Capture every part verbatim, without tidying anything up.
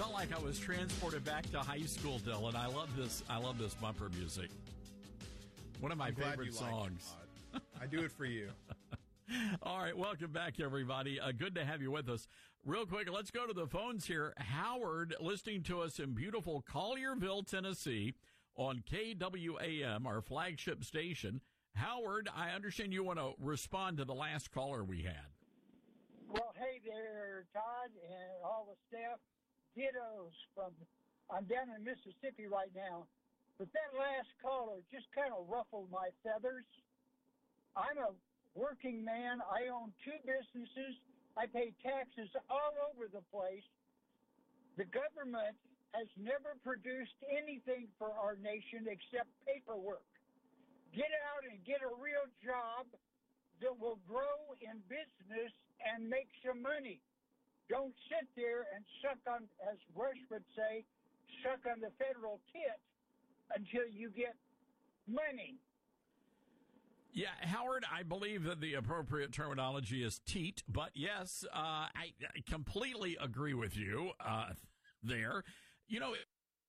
felt like I was transported back to high school, Dylan. I love this. I love this bumper music. One of my I'm glad favorite you songs. Like it, I do it for you. All right, welcome back, everybody. Uh, good to have you with us. Real quick, let's go to the phones here. Howard, listening to us in beautiful Collierville, Tennessee, on K W A M, our flagship station. Howard, I understand you want to respond to the last caller we had. Well, hey there, Todd, and all the staff. Dittos from, I'm down in Mississippi right now, but that last caller just kind of ruffled my feathers. I'm a working man. I own two businesses. I pay taxes all over the place. The government has never produced anything for our nation except paperwork. Get out and get a real job that will grow in business and make some money. Don't sit there and suck on, as Rush would say, suck on the federal tit until you get money. Yeah, Howard, I believe that the appropriate terminology is teat, but yes, uh, I, I completely agree with you uh, there. You know,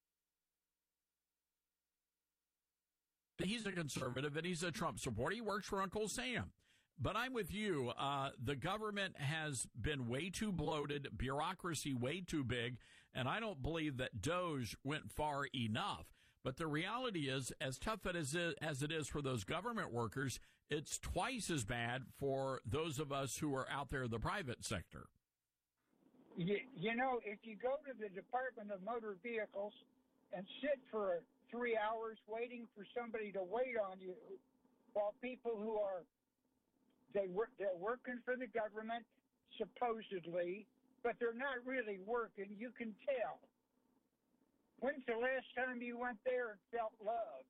he's a conservative and he's a Trump supporter. He works for Uncle Sam. But I'm with you. Uh, the government has been way too bloated, bureaucracy way too big, and I don't believe that DOGE went far enough. But the reality is, as tough as it is for those government workers, it's twice as bad for those of us who are out there in the private sector. You, you know, if you go to the Department of Motor Vehicles and sit for three hours waiting for somebody to wait on you, while people who are They work, they're working for the government, supposedly, but they're not really working. You can tell. When's the last time you went there and felt love?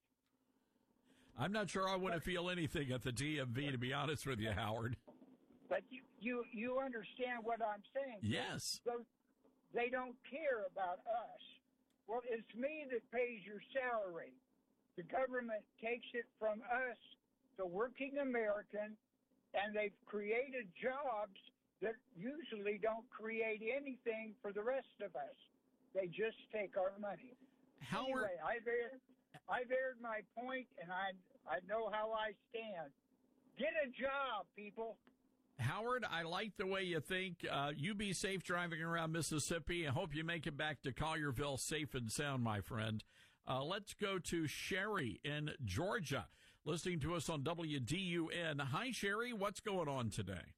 I'm not sure I want to feel anything at the D M V, to be honest with you, Howard. But you, you, you understand what I'm saying. Yes. So they don't care about us. Well, it's me that pays your salary. The government takes it from us, the working American, and they've created jobs that usually don't create anything for the rest of us. They just take our money. Howard, anyway, I've aired, I've aired my point, and I I know how I stand. Get a job, people. Howard, I like the way you think. Uh, you be safe driving around Mississippi. I hope you make it back to Collierville safe and sound, my friend. Uh, let's go to Sherry in Georgia, listening to us on W D U N. Hi, Sherry. What's going on today?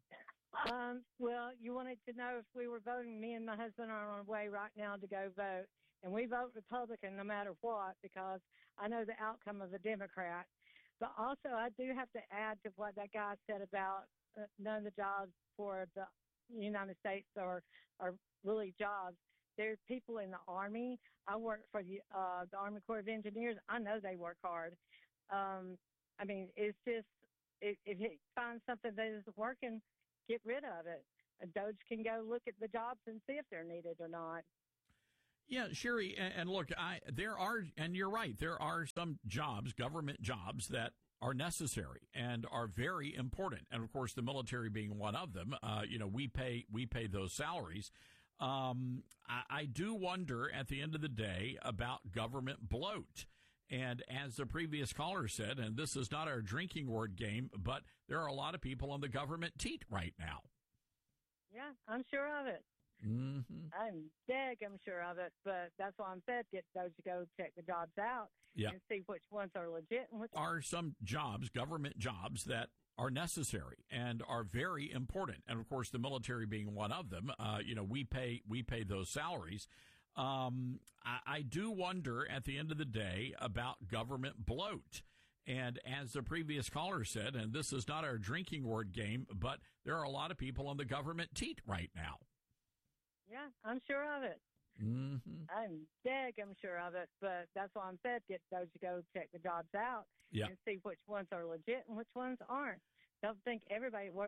Um, well, you wanted to know if we were voting. Me and my husband are on our way right now to go vote. And we vote Republican no matter what because I know the outcome of the Democrat. But also, I do have to add to what that guy said about uh, none of the jobs for the United States are, are really jobs. There's people in the Army. I work for the, uh, the Army Corps of Engineers. I know they work hard. Um, I mean, it's just, if, if you find something that isn't working, get rid of it. A DOGE can go look at the jobs and see if they're needed or not. Yeah, Sherry, and, and look, I there are, and you're right, there are some jobs, government jobs, that are necessary and are very important. And, of course, the military being one of them, uh, you know, we pay we pay those salaries. Um, I, I do wonder at the end of the day about government bloat. And as the previous caller said, and this is not our drinking word game, but there are a lot of people on the government teat right now. Yeah, I'm sure of it. Mm-hmm. I'm dead, I'm sure of it, but that's why I'm said get those to go check the jobs out yeah. and see which ones are legit and which are some jobs, government jobs, that are necessary and are very important. And, of course, the military being one of them, uh, you know, we pay we pay those salaries. Um, I, I do wonder at the end of the day about government bloat. And as the previous caller said, and this is not our drinking word game, but there are a lot of people on the government teat right now. Yeah, I'm sure of it. Mm-hmm. I'm dead, I'm sure of it, but that's why I'm said get those to go check the jobs out yeah. and see which ones are legit and which ones aren't. Don't think everybody